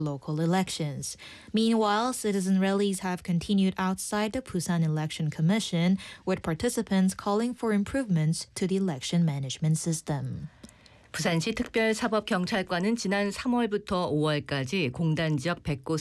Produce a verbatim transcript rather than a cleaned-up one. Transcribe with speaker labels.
Speaker 1: local elections. Meanwhile, citizen rallies have continued outside the Busan Election Commission, with participants calling for improvements to the election management system.
Speaker 2: 부산시 특별사법경찰관은 지난 삼월부터 오월까지 공단 지역 백 곳